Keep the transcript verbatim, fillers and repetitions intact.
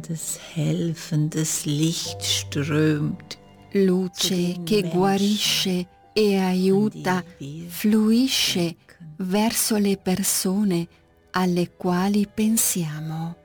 das helfendes Licht strömt, luce che guarisce e aiuta, fluisce verso le persone alle quali pensiamo.